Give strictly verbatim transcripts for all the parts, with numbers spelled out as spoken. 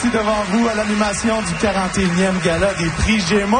Devant vous à l'animation du quarante et unième gala des prix Gémeaux.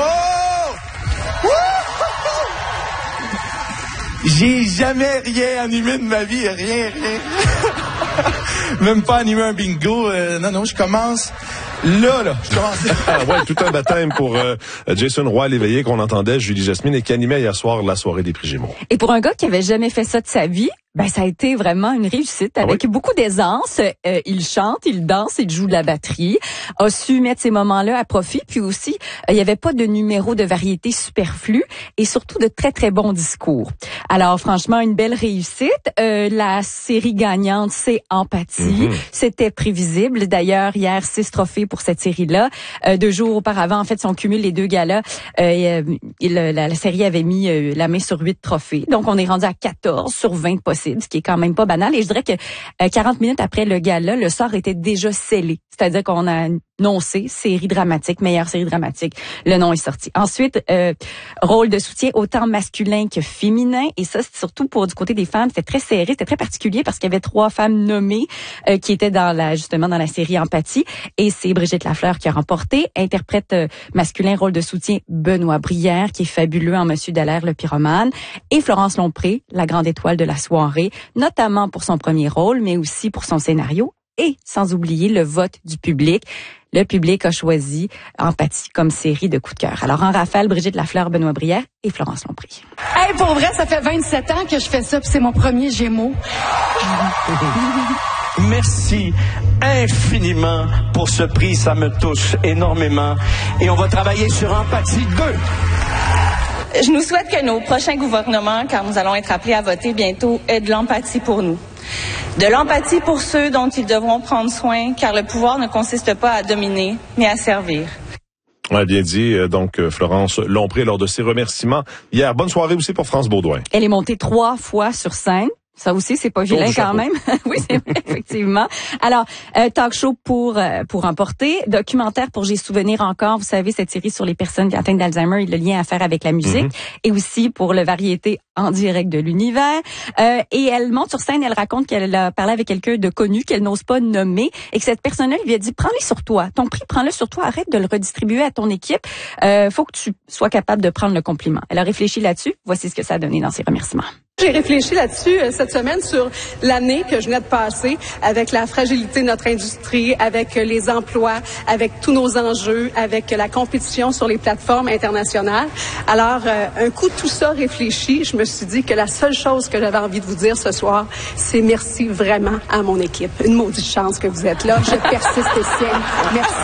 J'ai jamais rien animé de ma vie, rien, rien. Même pas animé un bingo. Euh, non, non, je commence là, là. Je commence là. Ah ouais, tout un baptême pour euh, Jason Roy l'éveillé qu'on entendait, Julie Jasmine, et qui animait hier soir la soirée des prix Gémeaux. Et pour un gars qui avait jamais fait ça de sa vie, ben ça a été vraiment une réussite avec ah oui? beaucoup d'aisance. Euh, il chante, il danse, il joue de la batterie. A su mettre ces moments-là à profit. Puis aussi, euh, il y avait pas de numéro de variété superflu et surtout de très très bons discours. Alors franchement, une belle réussite. Euh, la série gagnante, c'est Empathie. Mm-hmm. C'était prévisible. D'ailleurs, hier, six trophées pour cette série-là. Euh, deux jours auparavant, en fait, si on cumule les deux galas, euh, il, la, la série avait mis euh, la main sur huit trophées. Donc on est rendu à quatorze sur vingt possibles. Ce qui est quand même pas banal. Et je dirais que euh, quarante minutes après le gala, le sort était déjà scellé. C'est-à-dire qu'on a annoncé série dramatique, meilleure série dramatique. Le nom est sorti. Ensuite, euh, rôle de soutien autant masculin que féminin. Et ça, c'est surtout pour du côté des femmes. C'était très serré, c'était très particulier parce qu'il y avait trois femmes nommées euh, qui étaient dans la justement dans la série Empathie. Et c'est Brigitte Lafleur qui a remporté. Interprète euh, masculin, rôle de soutien, Benoît Brière, qui est fabuleux en Monsieur Dallaire, le pyromane. Et Florence Lompré, la grande étoile de la soirée, notamment pour son premier rôle, mais aussi pour son scénario et sans oublier le vote du public. Le public a choisi Empathie comme série de coup de cœur. Alors en rafale, Brigitte Lafleur, Benoît Brière et Florence Lompré. Hey, pour vrai, ça fait vingt-sept ans que je fais ça, puis c'est mon premier Gémeaux. Merci infiniment pour ce prix, ça me touche énormément. Et on va travailler sur Empathie deux. Je nous souhaite que nos prochains gouvernements, car nous allons être appelés à voter bientôt, aient de l'empathie pour nous. De l'empathie pour ceux dont ils devront prendre soin, car le pouvoir ne consiste pas à dominer, mais à servir. Ouais, bien dit. Donc, Florence Lompré, lors de ses remerciements hier. Bonne soirée aussi pour France Baudouin. Elle est montée trois fois sur scène. Ça aussi, c'est pas vilain quand même. Oui, c'est vrai, effectivement. Alors, euh, talk show pour euh, pour emporter, documentaire pour J'ai souvenir encore. Vous savez, cette série sur les personnes atteintes d'Alzheimer, il a le lien à faire avec la musique. Mm-hmm. Et aussi pour le variété en direct de l'univers. Euh, et elle monte sur scène, elle raconte qu'elle a parlé avec quelqu'un de connu qu'elle n'ose pas nommer et que cette personne-là lui a dit, prends-le sur toi. Ton prix, prends-le sur toi. Arrête de le redistribuer à ton équipe. Euh, faut que tu sois capable de prendre le compliment. Elle a réfléchi là-dessus. Voici ce que ça a donné dans ses remerciements. J'ai réfléchi là-dessus euh, cette semaine sur l'année que je venais de passer avec la fragilité de notre industrie, avec euh, les emplois, avec tous nos enjeux, avec euh, la compétition sur les plateformes internationales. Alors, euh, un coup de tout ça réfléchi, je me suis dit que la seule chose que j'avais envie de vous dire ce soir, c'est merci vraiment à mon équipe. Une maudite chance que vous êtes là. Je persiste et sienne. Merci.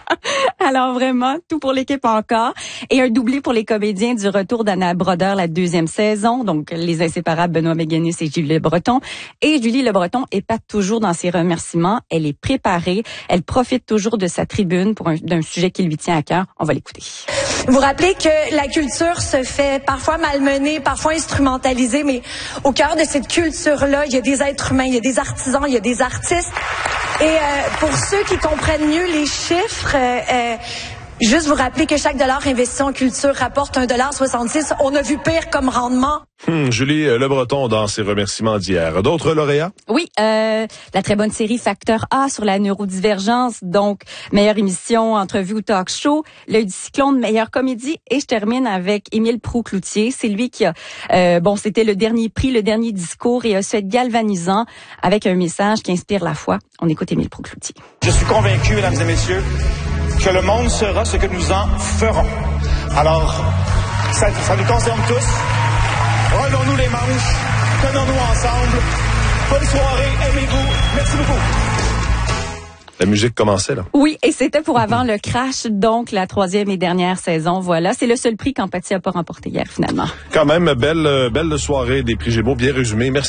Alors vraiment, tout pour l'équipe encore. Et un doublé pour les comédiens du retour d'Anna Brodeur, la deuxième saison. Donc, les inséparables Benoît Méguenis et Julie Le Breton. Et Julie Le Breton épate toujours dans ses remerciements. Elle est préparée. Elle profite toujours de sa tribune pour un, d'un sujet qui lui tient à cœur. On va l'écouter. Vous rappelez que la culture se fait parfois malmenée, parfois instrumentalisée, mais au cœur de cette culture-là, il y a des êtres humains, il y a des artisans, il y a des artistes. Et euh, pour ceux qui comprennent mieux les chiffres, euh, euh, juste vous rappeler que chaque dollar investi en culture rapporte un dollar soixante-six. On a vu pire comme rendement. Hum, Julie Le Breton dans ses remerciements d'hier. D'autres lauréats? Oui, euh, la très bonne série Facteur A sur la neurodivergence, donc meilleure émission, entrevue ou talk show, L'œil du cyclone, meilleure comédie, et je termine avec Émile Proulx-Cloutier. C'est lui qui a, euh, bon, c'était le dernier prix, le dernier discours, et a su être galvanisant avec un message qui inspire la foi. On écoute Émile Proulx-Cloutier. Je suis convaincu, mesdames et messieurs, que le monde sera ce que nous en ferons. Alors, ça, ça nous concerne tous. Relons-nous les manches, tenons-nous ensemble. Bonne soirée, aimez-vous. Merci beaucoup. La musique commençait, là. Oui, et c'était pour avant le crash, donc la troisième et dernière saison. Voilà, c'est le seul prix qu'Empathie n'a pas remporté hier, finalement. Quand même, belle, belle soirée des prix Gémeaux, bien résumé. Merci.